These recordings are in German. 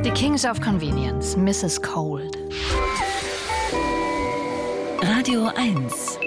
Die Kings of Convenience, Mrs. Cold. Radio 1.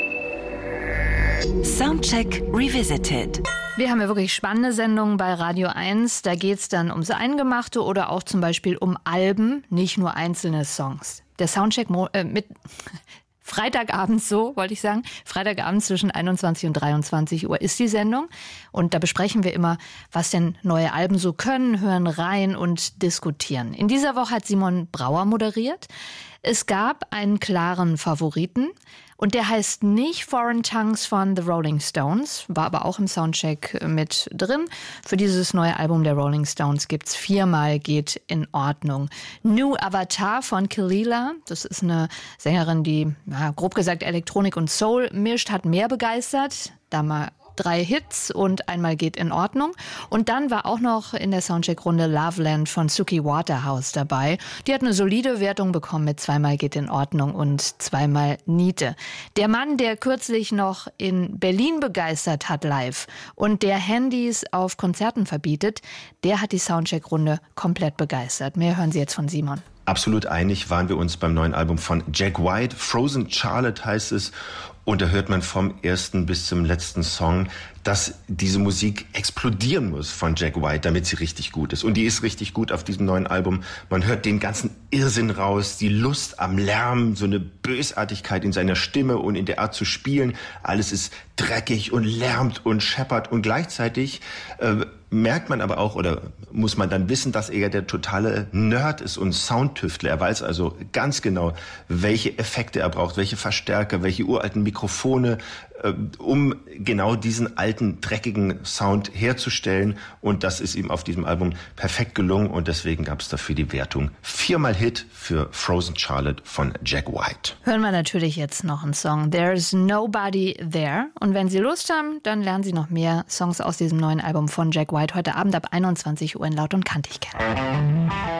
Soundcheck Revisited. Wir haben ja wirklich spannende Sendungen bei Radio 1. Da geht es dann ums Eingemachte oder auch zum Beispiel um Alben, nicht nur einzelne Songs. Der Soundcheck mit Freitagabends, so wollte ich sagen, Freitagabend zwischen 21 und 23 Uhr ist die Sendung. Und da besprechen wir immer, was denn neue Alben so können, hören rein und diskutieren. In dieser Woche hat Simon Brauer moderiert. Es gab einen klaren Favoriten. Und der heißt nicht Foreign Tongues von The Rolling Stones, war aber auch im Soundcheck mit drin. Für dieses neue Album der Rolling Stones gibt's 4-mal Geht in Ordnung. New Avatar von Kelela, das ist eine Sängerin, die grob gesagt Elektronik und Soul mischt, hat mehr begeistert. Da mal 3 Hits und einmal Geht in Ordnung. Und dann war auch noch in der Soundcheck-Runde Loveland von Suki Waterhouse dabei. Die hat eine solide Wertung bekommen mit 2-mal Geht in Ordnung und 2-mal Niete. Der Mann, der kürzlich noch in Berlin begeistert hat live und der Handys auf Konzerten verbietet, der hat die Soundcheck-Runde komplett begeistert. Mehr hören Sie jetzt von Simon. Absolut einig waren wir uns beim neuen Album von Jack White. Frozen Charlotte heißt es. Und da hört man vom ersten bis zum letzten Song, dass diese Musik explodieren muss von Jack White, damit sie richtig gut ist. Und die ist richtig gut auf diesem neuen Album. Man hört den ganzen Irrsinn raus, die Lust am Lärm, so eine Bösartigkeit in seiner Stimme und in der Art zu spielen. Alles ist dreckig und lärmt und scheppert. Und gleichzeitig merkt man aber auch oder muss man dann wissen, dass er der totale Nerd ist und Soundtüftler. Er weiß also ganz genau, welche Effekte er braucht, welche Verstärker, welche uralten Mikrofone, um genau diesen alten, dreckigen Sound herzustellen. Und das ist ihm auf diesem Album perfekt gelungen. Und deswegen gab es dafür die Wertung 4-mal Hit für Frozen Charlotte von Jack White. Hören wir natürlich jetzt noch einen Song, There's Nobody There. Und wenn Sie Lust haben, dann lernen Sie noch mehr Songs aus diesem neuen Album von Jack White heute Abend ab 21 Uhr in Laut und Kantig kennen.